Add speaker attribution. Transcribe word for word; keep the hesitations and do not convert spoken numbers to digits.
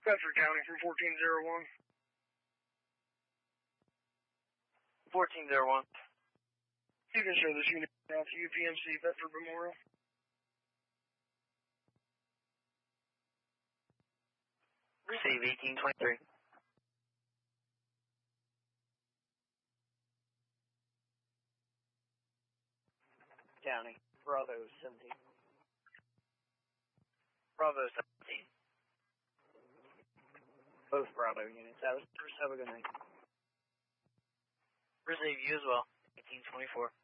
Speaker 1: Bedford County from fourteen oh one.
Speaker 2: fourteen oh one.
Speaker 1: You can show this unit out to U P M C Bedford Memorial.
Speaker 2: Receive eighteen twenty-three.
Speaker 3: County, Bravo seventeen.
Speaker 2: Bravo seventeen.
Speaker 3: Both Bravo units. That was have a good night.
Speaker 2: Receive you as well. eighteen twenty-four.